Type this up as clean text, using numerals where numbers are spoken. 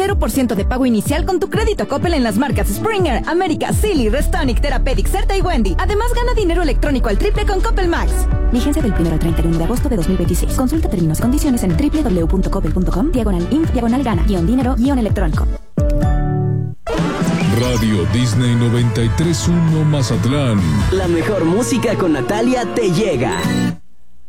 0% de pago inicial con tu crédito Coppel en las marcas Springer, América, Silly, Restonic, Therapeutic, Certa y Wendy. Además, gana dinero electrónico al triple con Coppel Max. Vigencia del 1 al 31 de agosto de 2026. Consulta términos y condiciones en www.coppel.com/inf/gana-dinero-electrónico. Radio Disney 93.1 Mazatlán. La mejor música con Natalia te llega.